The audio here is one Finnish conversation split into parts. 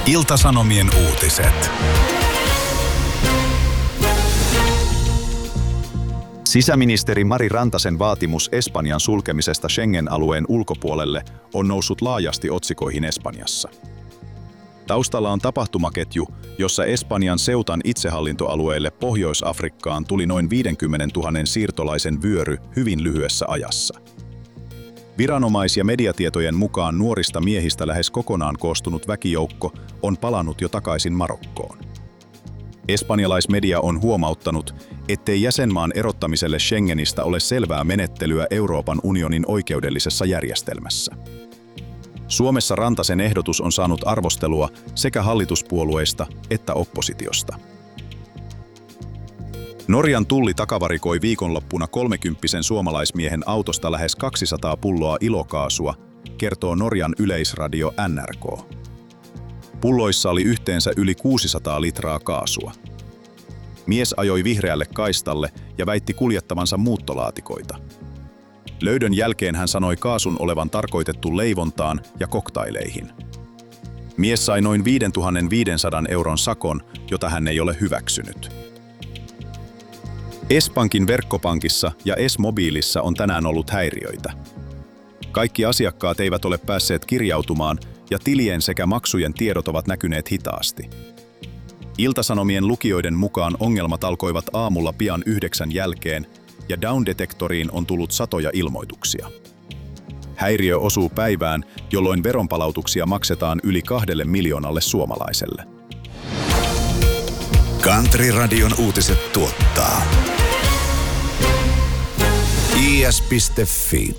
Ilta-Sanomien uutiset. Sisäministeri Mari Rantasen vaatimus Espanjan sulkemisesta Schengen-alueen ulkopuolelle on noussut laajasti otsikoihin Espanjassa. Taustalla on tapahtumaketju, jossa Espanjan Ceutan itsehallintoalueelle Pohjois-Afrikkaan tuli noin 50 000 siirtolaisen vyöry hyvin lyhyessä ajassa. Viranomais- ja mediatietojen mukaan nuorista miehistä lähes kokonaan koostunut väkijoukko on palannut jo takaisin Marokkoon. Espanjalaismedia on huomauttanut, ettei jäsenmaan erottamiselle Schengenistä ole selvää menettelyä Euroopan unionin oikeudellisessa järjestelmässä. Suomessa Rantasen ehdotus on saanut arvostelua sekä hallituspuolueista että oppositiosta. Norjan tulli takavarikoi viikonloppuna 30 suomalaismiehen autosta lähes 200 pulloa ilokaasua, kertoo Norjan yleisradio NRK. Pulloissa oli yhteensä yli 600 litraa kaasua. Mies ajoi vihreälle kaistalle ja väitti kuljettavansa muuttolaatikoita. Löydön jälkeen hän sanoi kaasun olevan tarkoitettu leivontaan ja koktaileihin. Mies sai noin 5500 euron sakon, jota hän ei ole hyväksynyt. S-Pankin verkkopankissa ja S-mobiilissa on tänään ollut häiriöitä. Kaikki asiakkaat eivät ole päässeet kirjautumaan ja tilien sekä maksujen tiedot ovat näkyneet hitaasti. Ilta-Sanomien lukijoiden mukaan ongelmat alkoivat aamulla pian 9 jälkeen ja Down-detektoriin on tullut satoja ilmoituksia. Häiriö osuu päivään, jolloin veronpalautuksia maksetaan yli 2 miljoonalle suomalaiselle. Country-radion uutiset tuottaa is.fi.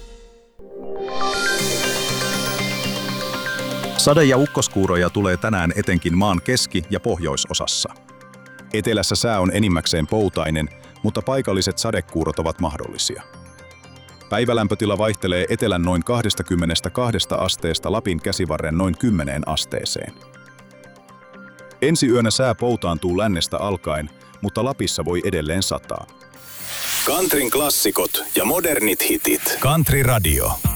Sade- ja ukkoskuuroja tulee tänään etenkin maan keski- ja pohjoisosassa. Etelässä sää on enimmäkseen poutainen, mutta paikalliset sadekuurot ovat mahdollisia. Päivälämpötila vaihtelee etelän noin 22 asteesta Lapin käsivarren noin 10 asteeseen. Ensi yönä sää poutaantuu lännestä alkaen, mutta Lapissa voi edelleen sataa. Countryn klassikot ja modernit hitit. Country Radio.